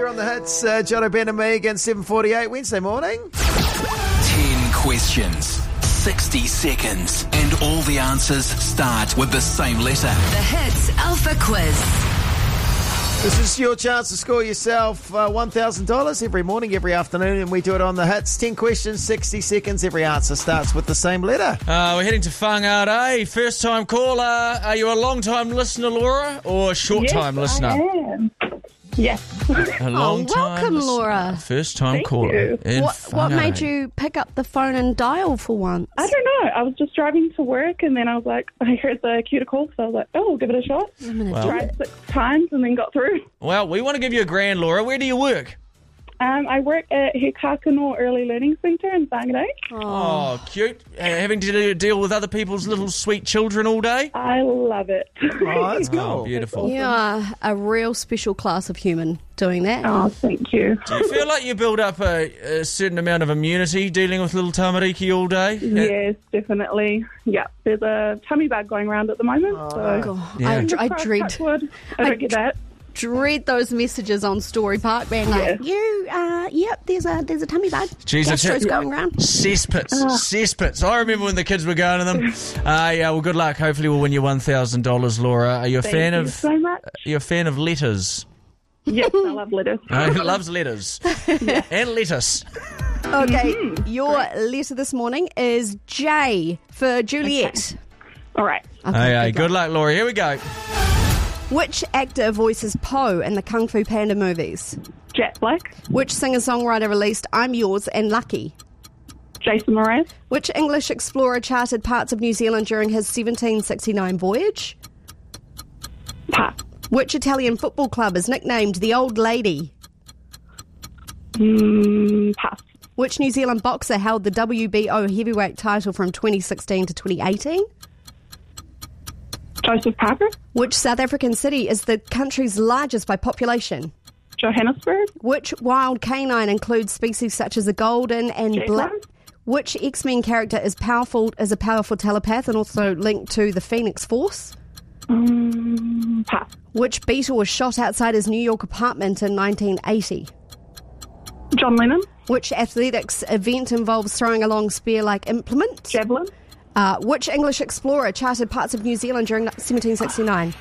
You're on the hits, Jono, Ben and me against 7:48 Wednesday morning. 10 questions, 60 seconds, and all the answers start with the same letter. The Hits Alpha Quiz. This is your chance to score yourself $1,000 every morning, every afternoon, and we do it on the hits. 10 questions, 60 seconds. Every answer starts with the same letter. We're heading to Whangarei. First time caller. Are you a long time listener, Laura, or a short time listener? I am. Yes. A long time welcome, listener. Laura. First time Thank caller. you. in What Whangarei. made you pick up the phone and dial for once? I don't know. I was just driving to work and then I was like, I heard the cue to call, so I was like, oh, we'll give it a shot. I'm gonna Well- do Tried it. 6 times and then got through. Well, we want to give you a grand, Laura. Where do you work? I work at Hekakano Early Learning Centre in Whangarei. Oh, cute. Having to deal with other people's little sweet children all day? I love it. Oh, that's Oh, cool. beautiful. You are a real special class of human doing that. Oh, thank you. Do you feel like you build up a certain amount of immunity dealing with little tamariki all day? Yes, definitely. Yeah, there's a tummy bug going around at the moment. So God, Yeah. I fingers crossed, dread touch wood. I don't get that. those messages on Story Park being like, there's a tummy bug. Jeez, it's Gastro's it. going around. Cesspits. Cesspits. I remember when the kids were going to them. Yeah, well, good luck. Hopefully we'll win you $1,000, Laura. Are you a Thank fan you of so much. You're a fan of letters? Yes, I love lettuce. He loves letters. And lettuce. Okay, your letter this morning is J for Juliet. All right. Okay, good luck, Laura. Here we go. Which actor voices Poe in the Kung Fu Panda movies? Jack Black, Which singer-songwriter released I'm Yours and Lucky? Jason Mraz, Which English explorer charted parts of New Zealand during his 1769 voyage? pass. Which Italian football club is nicknamed the Old Lady? Pass. Which New Zealand boxer held the WBO heavyweight title from 2016 to 2018? Joseph Parker, Which South African city is the country's largest by population? Johannesburg, Which wild canine includes species such as a golden and black? Jaguar. Which X-Men character is a powerful telepath and also linked to the Phoenix Force? pass. Which Beatle was shot outside his New York apartment in 1980? John Lennon, Which athletics event involves throwing a long spear-like implement? Javelin, Which English explorer charted parts of New Zealand during 1769?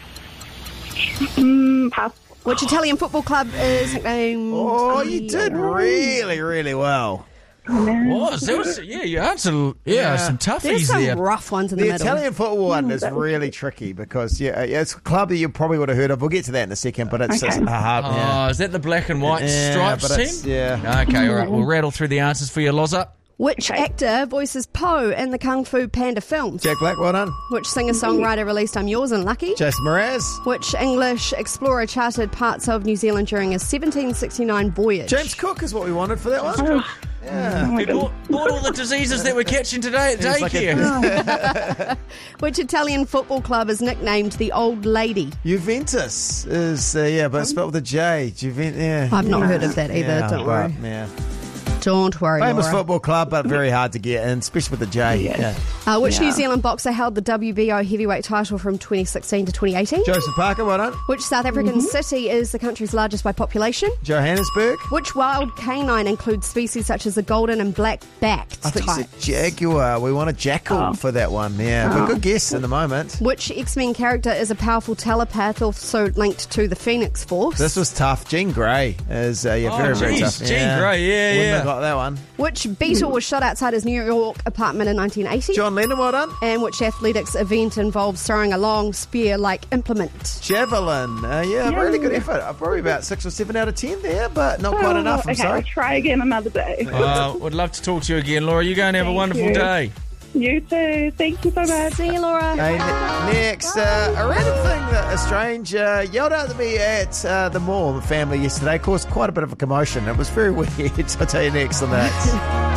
pass. Which Italian football club is nicknamed... Oh, you did really, really well. You answered some toughies There's some there. rough ones in the The middle. Italian football one is really tricky because it's a club that you probably would have heard of. We'll get to that in a second, but it's Okay. a hard one. Oh, is that the black and white Yeah, stripes but team? it's- yeah. Okay, all right. We'll rattle through the answers for you, Loza. Which Okay. actor voices Poe in the Kung Fu Panda films? Jack Black, well done. Which singer-songwriter released I'm Yours and Lucky? Jason Mraz. Which English explorer charted parts of New Zealand during his 1769 voyage? James Cook is what we wanted for that one. Yeah. Oh my He goodness. bought all the diseases that we're catching today at It's like daycare. Which Italian football club is nicknamed the Old Lady? Juventus is, but it's spelled with a J. I've not heard of that either, don't worry. Yeah. Don't worry, Famous Laura. football club, but very hard to get in, especially with the J. Yeah. Which Yeah. New Zealand boxer held the WBO heavyweight title from 2016 to 2018? Joseph Parker, well done. Which South African city is the country's largest by population? Johannesburg. Which wild canine includes species such as the golden and black-backed I think type? it's a jaguar. We want a jackal for that one. Yeah, but good guess in the moment. Which X-Men character is a powerful telepath also linked to the Phoenix Force? This was tough. Jean Grey is very, very geez, tough. Jean Grey, yeah, Wouldn't yeah. have got that one. Which Beatle was shot outside his New York apartment in 1980? John Lennon, well done. And which athletics event involves throwing a long spear-like implement? Javelin. Really good effort. Probably about 6 or 7 out of 10 there, but not quite enough. I'm Okay, sorry. I'll try again another day. Would love to talk to you again, Laura. You go and have a Thank wonderful you. day. You too. Thank you so much. See you, Laura. Hey, next, a random thing that a stranger yelled out at me at the mall, the family yesterday, caused quite a bit of a commotion. It was very weird. I'll tell you next on that.